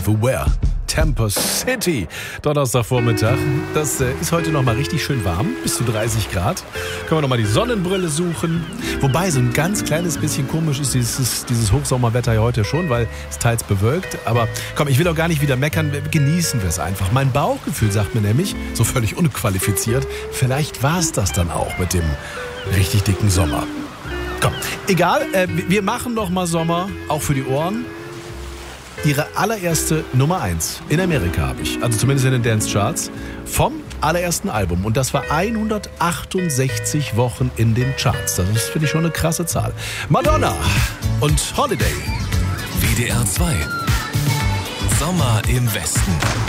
Where? Tampa City. Donnerstagvormittag. Das ist heute nochmal richtig schön warm. Bis zu 30 Grad. Können wir nochmal die Sonnenbrille suchen. Wobei so ein ganz kleines bisschen komisch ist dieses Hochsommerwetter ja heute schon, weil es teils bewölkt. Aber komm, ich will auch gar nicht wieder meckern. Genießen wir es einfach. Mein Bauchgefühl sagt mir nämlich, so völlig unqualifiziert, vielleicht war es das dann auch mit dem richtig dicken Sommer. Komm, egal. Wir machen noch mal Sommer, auch für die Ohren. Ihre allererste Nummer 1 in Amerika habe ich, also zumindest in den Dance-Charts, vom allerersten Album. Und das war 168 Wochen in den Charts. Das ist, finde ich, schon eine krasse Zahl. Madonna und Holiday. WDR 2. Sommer im Westen.